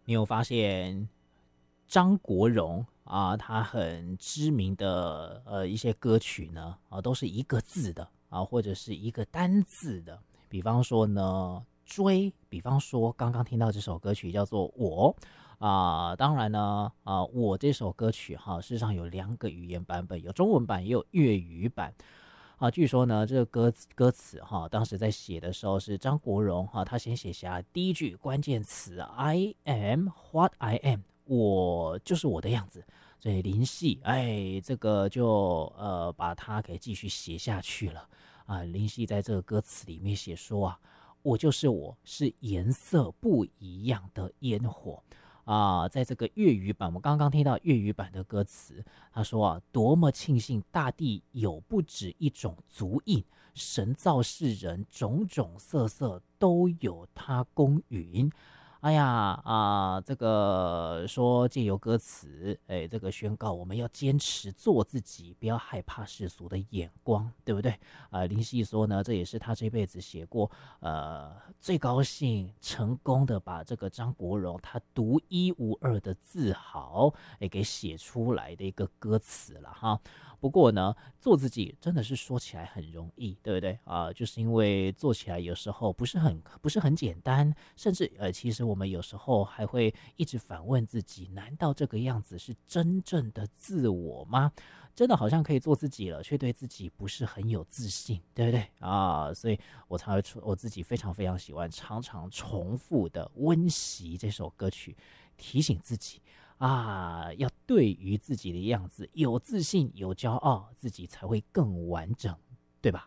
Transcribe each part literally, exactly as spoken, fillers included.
你有发现张国荣啊，他很知名的呃一些歌曲呢，啊都是一个字的啊，或者是一个单字的。比方说呢，追，比方说刚刚听到这首歌曲叫做《我》啊，当然呢啊，我这首歌曲哈，事实上有两个语言版本，有中文版也有粤语版。啊，据说呢，这个歌歌词哈，当时在写的时候是张国荣哈，他先写下第一句关键词 "I am what I am"，我就是我的样子。所以林夕哎，这个就呃把它给继续写下去了啊。林夕在这个歌词里面写说啊，我就是我，是颜色不一样的烟火。啊，在这个粤语版，我刚刚听到粤语版的歌词，他说啊，多么庆幸大地有不止一种足印，神造世人种种色色都有它公允。哎呀啊，这个说借由歌词，哎，这个宣告我们要坚持做自己，不要害怕世俗的眼光，对不对？啊，林夕说呢，这也是他这辈子写过，呃，最高兴成功的把这个张国荣他独一无二的自豪，哎，给写出来的一个歌词了哈。不过呢，做自己真的是说起来很容易，对不对啊、呃？就是因为做起来有时候不是很不是很简单，甚至呃，其实我们有时候还会一直反问自己：难道这个样子是真正的自我吗？真的好像可以做自己了，却对自己不是很有自信，对不对啊？所以我才会出我自己非常非常喜欢常常重复的温习这首歌曲，提醒自己。啊，要对于自己的样子有自信、有骄傲，自己才会更完整，对吧？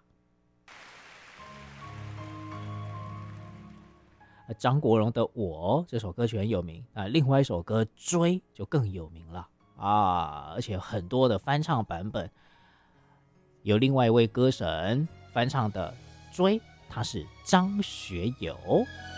张国荣的《我》这首歌曲很有名啊，另外一首歌《追》就更有名了啊，而且很多的翻唱版本，有另外一位歌神翻唱的《追》，他是张学友。